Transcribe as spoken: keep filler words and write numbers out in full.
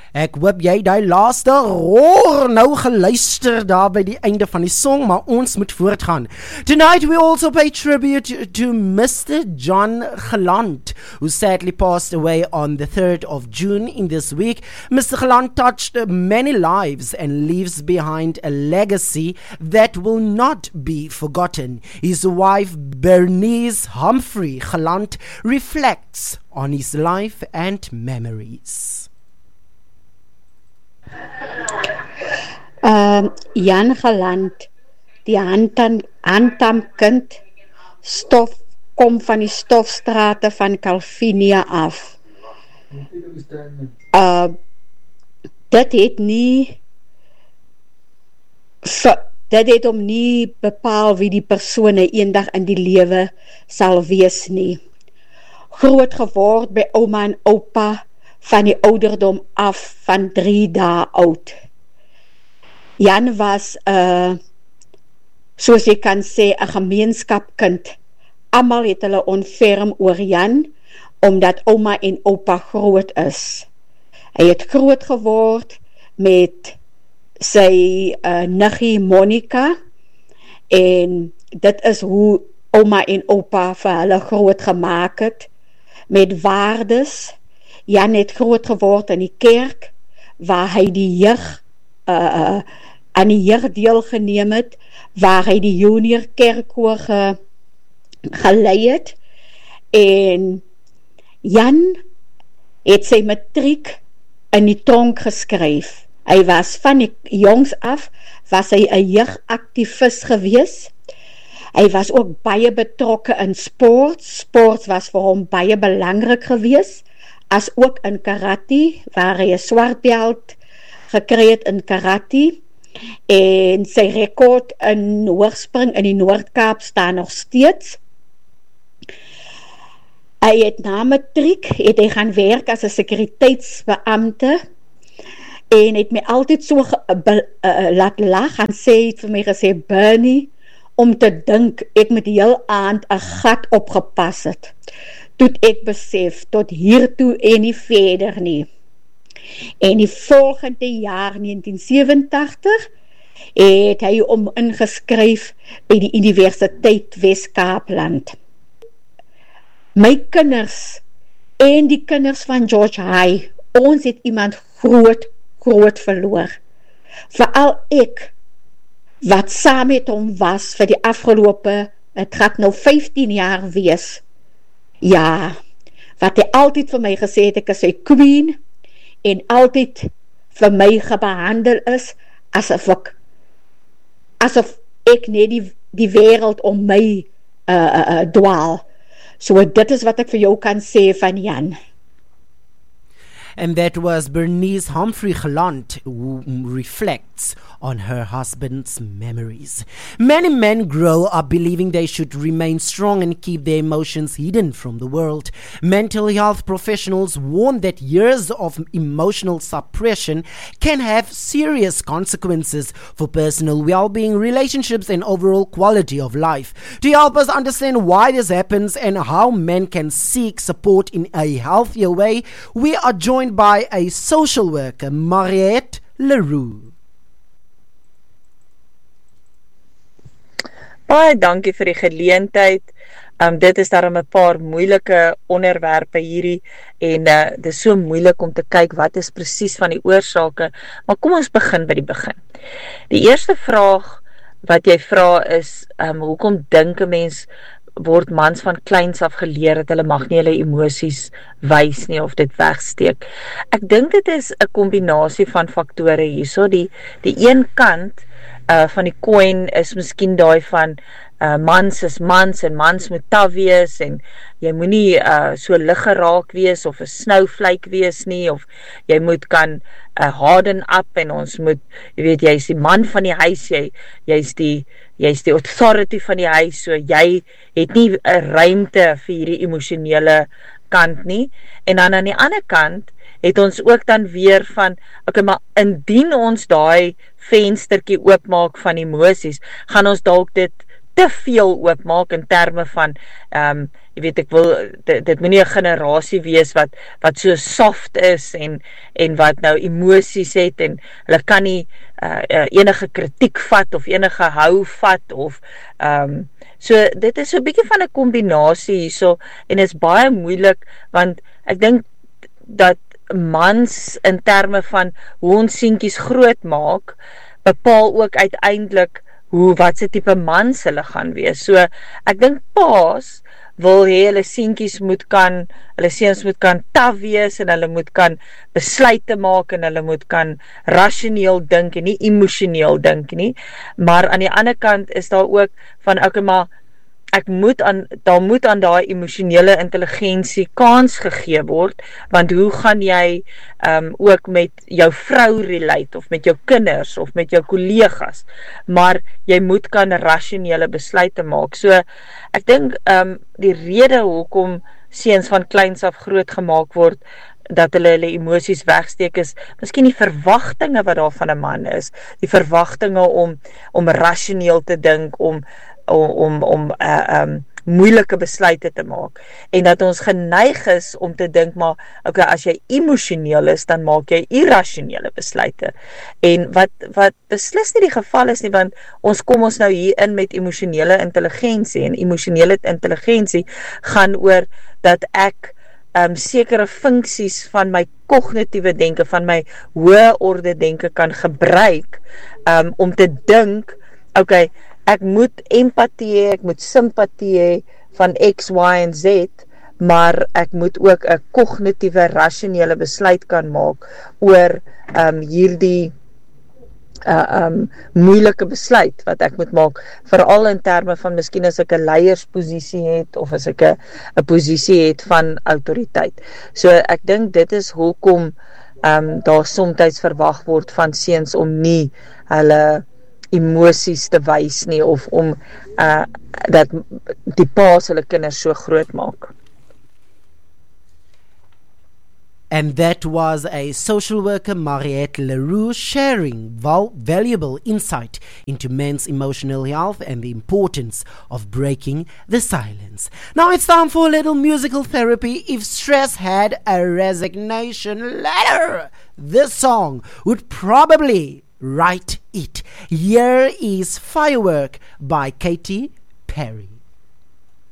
Ek hoop jy die laaste roar nou geluister daar by die einde van die song, maar ons moet voortgaan. Tonight we also pay tribute to Mister John Gelant, who sadly passed away on the third of June in this week. Mister Gelant touched many lives and leaves behind a legacy that will not be forgotten. His wife Bernice Humphrey Gelant reflects on his life and memories. Uh, Jan Gelant, die handtamkind, stof, kom van die stofstrate van Calvinia af. Uh, dit het nie, dit het om nie bepaal wie die persoon eendag in die lewe sal wees nie. Groot geword by ouma en opa, van die ouderdom af van drie dae oud. Jan was, uh, soos jy kan sê, 'n gemeenskapkind. Almal het hulle onferm oor Jan, omdat ouma en opa groot is. Hy het groot geword met sy uh, niggie Monica, en dit is hoe ouma en opa vir hulle groot gemaak het, met waardes. Jan het groot geword in die kerk, waar hy die jeug, uh, aan die jeug deelgeneem het, waar hy die junior kerkkoor ge, gelei het, en Jan het sy matriek in die tronk geskryf. Hy was van die jongs af, was hy 'n jeugaktivis gewees. Hy was ook baie betrokke in sport. Sport was vir hom baie belangrik gewees, as ook in karate, waar hy 'n swart belt gekry het in karate, en sy rekord in hoogspring in die Noord-Kaap staan nog steeds. Hy het na matriek, het hy gaan werk as 'n sekuriteitsbeampte, en het my altyd so ge, be, uh, laat lag, en sê, het vir my gesê, Bernie, om te dink, ek met die heel aand 'n gat opgepas het. Toe ek besef, tot hiertoe en nie verder nie. En die volgende jaar, negentien sewentig, het hy om ingeskryf by die Universiteit Wes-Kaapland. My kinders, en die kinders van George High, ons het iemand groot, groot verloor. Veral ek, wat saam met hom was vir die afgelope, het gaat nou vyftien jaar wees. Ja, wat hy altyd vir my gesê het, ek is sy queen, en altyd vir my gebehandel is, asof ek, asof ek net die, die wêreld om my uh, uh, uh, dwaal. So dit is wat ek vir jou kan sê van Jan. And that was Bernice Humphrey Gelant, who reflects on her husband's memories. Many men grow up believing they should remain strong and keep their emotions hidden from the world. Mental health professionals warn that years of emotional suppression can have serious consequences for personal well-being, relationships, and overall quality of life. To help us understand why this happens and how men can seek support in a healthier way, we are joined by a social worker, Mariette Leroux. Baie dankie vir die geleentheid. Um, dit is daarom 'n paar moeilike onderwerpe hierdie, en uh, dit is so moeilik om te kyk wat is presies van die oorsake, maar kom ons begin by die begin. Die eerste vraag wat jy vra is, um, hoekom dink 'n mens word mans van kleins af geleer dat hulle mag nie hulle emosies wys nie of dit wegsteek. Ek dink dit is 'n kombinasie van faktore hierso. Die die een kant uh, van die coin is miskien daai van uh, mans is mans en mans moet taaf wees en jy moenie uh, so lig geraak wees of 'n snowflake wees nie, of jy moet kan uh, harden up en ons moet, jy weet, jy is die man van die huis, jy jy's die jy's die authority van die huis, so jy het nie 'n ruimte vir hierdie emosionele kant nie. En dan aan die ander kant het ons ook dan weer van, okay, maar indien ons daai venstertjie oopmaak van emosies, gaan ons dalk dit te veel oopmaak in terme van, um, jy weet ek wil dit, dit moet nie 'n generasie wees wat wat so soft is en en wat nou emosies het en hulle kan nie uh, uh, enige kritiek vat of enige hou vat of um, so dit is so 'n bietjie van 'n kombinasie hierso en is baie moeilik want ek dink dat mans in terme van hoe ons seentjies groot maak bepaal ook uiteindelik hoe wat se tipe mans hulle gaan wees. So ek dink paas wil hê hulle seentjies moet kan, hulle seuns moet kan taaf wees en hulle moet kan besluite maak en hulle moet kan rasioneel dink en nie emosioneel dink nie. Maar aan die ander kant is daar ook van okay, maar ek moet aan daar moet aan daai emosionele intelligensie kans gegee word, want hoe gaan jy um, ook met jou vrou relate of met jou kinders of met jou kollegas, maar jy moet kan rasionele besluite maak. So ek dink um, die rede hoekom seuns van kleins af groot gemaak word dat hulle hulle emosies wegsteek is, miskien die verwagtinge wat daar van 'n man is, die verwagtinge om om rasioneel te dink, om om om, om uh, um, moeilike besluite te maak en dat ons geneig is om te dink maar okay, as jy emosioneel is dan maak jy irrasionele besluite en wat wat beslis nie die geval is nie, want ons kom ons nou hier in met emosionele intelligensie en emosionele intelligensie gaan oor dat ek um, sekere funksies van my kognitiewe denke, van my hoë orde denke kan gebruik um, om te dink okay, ek moet empatie hê, ek moet simpatie hê van X, Y en Z, maar ek moet ook 'n kognitiewe, rasionele besluit kan maak oor um, hierdie uh, um, moeilike besluit wat ek moet maak, veral in terme van miskien as ek 'n leiersposisie het of as ek 'n 'n posisie het van autoriteit. So ek dink dit is hoekom um, daar soms verwag word van seuns om nie hulle emosies te wys nie of om uh, dat die paas hulle kinders so groot maak. And that was a social worker, Mariette Leroux, sharing val- valuable insight into men's emotional health and the importance of breaking the silence. Now it's time for a little musical therapy. If stress had a resignation letter, this song would probably write it. Here is Firework by Katy Perry.